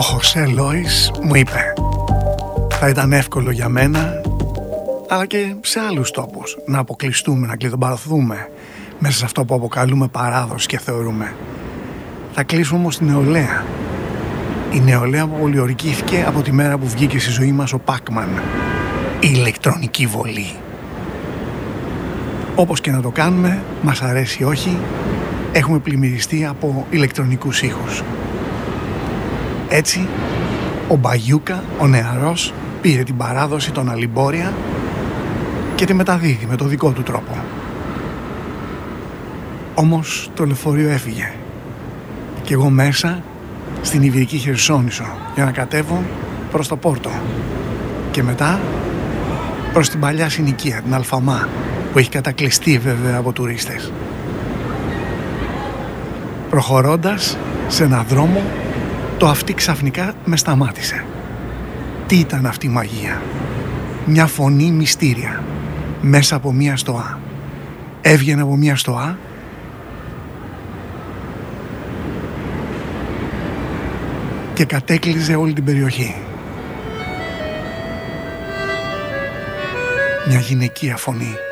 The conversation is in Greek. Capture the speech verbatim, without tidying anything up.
Ο Χωσέ Λόις μου είπε: θα ήταν εύκολο για μένα, αλλά και σε άλλους τόπους, να αποκλειστούμε, να κλειδομπαρωθούμε μέσα σε αυτό που αποκαλούμε παράδοση και θεωρούμε. Θα κλείσουμε όμως την νεολαία. Η νεολαία που πολιορκήθηκε από τη μέρα που βγήκε στη ζωή μας ο Πάκμαν. Η ηλεκτρονική βολή. Όπως και να το κάνουμε, μας αρέσει ή όχι, έχουμε πλημμυριστεί από ηλεκτρονικούς ήχους. Έτσι, ο Μπαγιούκα, ο νεαρός, πήρε την παράδοση των Αλιμπόρια και τη μεταδίδει με το δικό του τρόπο. Όμως το λεωφορείο έφυγε και εγώ μέσα στην Ιβηρική Χερσόνησο για να κατέβω προς το Πόρτο και μετά προς την παλιά συνοικία, την Αλφαμά, που έχει κατακλειστεί βέβαια από τουρίστες. Προχωρώντας σε έναν δρόμο, το αυτί ξαφνικά με σταμάτησε. Τι ήταν αυτή η μαγεία? Μια φωνή μυστήρια μέσα από μια στοά. Έβγαινε από μια στοά και κατέκλυζε όλη την περιοχή. Μια γυναικεία φωνή.